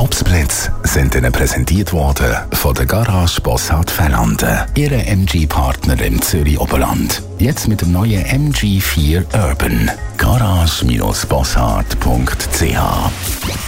Verlobsplätze sind Ihnen präsentiert worden von der Garage Bossart Fellanden, Ihre MG-Partner im Zürich-Oberland. Jetzt mit dem neuen MG4 Urban. Garage-bossart.ch